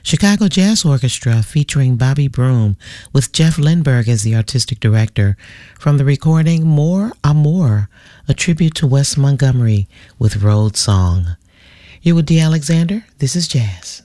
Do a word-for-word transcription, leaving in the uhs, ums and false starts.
Chicago Jazz Orchestra featuring Bobby Broom with Jeff Lindberg as the artistic director from the recording More Amour, a tribute to Wes Montgomery with Road Song. You're with D. Alexander. This is Jazz.